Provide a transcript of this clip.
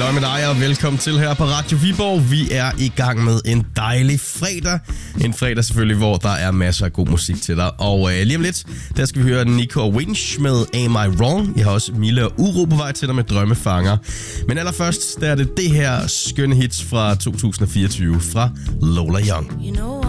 Halløj med dig, og velkommen til her på Radio Viborg. Vi er i gang med en dejlig fredag. En fredag selvfølgelig, hvor der er masser af god musik til dig. Og lige om lidt, der skal vi høre Nico og Winch med Am I Wrong. Jeg har også Mille og Uro på vej til dig med Drømmefanger. Men allerførst, der er det her skønne hits fra 2024 fra Lola Young.